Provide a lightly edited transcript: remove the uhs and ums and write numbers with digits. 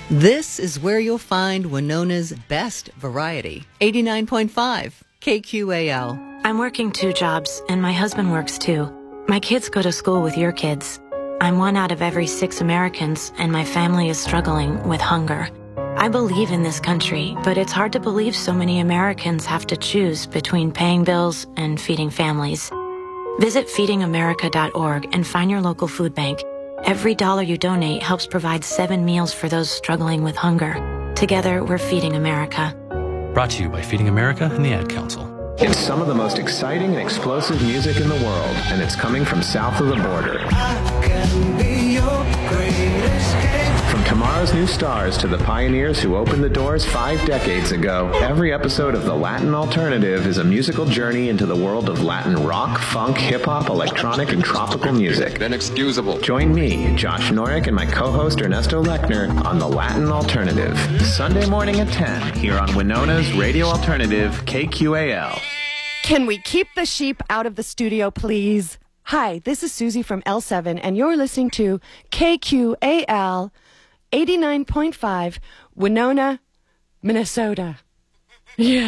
This is where you'll find Winona's best variety. 89.5 KQAL. I'm working 2 jobs, and my husband works too. My kids go to school with your kids. I'm 1 out of every 6 Americans, and my family is struggling with hunger. I believe in this country, but it's hard to believe so many Americans have to choose between paying bills and feeding families. Visit feedingamerica.org and find your local food bank. Every dollar you donate helps provide 7 meals for those struggling with hunger. Together, we're Feeding America. Brought to you by Feeding America and the Ad Council. It's some of the most exciting and explosive music in the world, and it's coming from south of the border. From tomorrow's new stars to the pioneers who opened the doors 5 decades ago, every episode of The Latin Alternative is a musical journey into the world of Latin rock, funk, hip-hop, electronic, and tropical music. Inexcusable. Join me, Josh Norick, and my co-host Ernesto Lechner on The Latin Alternative, Sunday morning at 10, here on Winona's Radio Alternative, KQAL. Can we keep the sheep out of the studio, please? Hi, this is Susie from L7, and you're listening to KQAL 89.5, Winona, Minnesota. Yeah.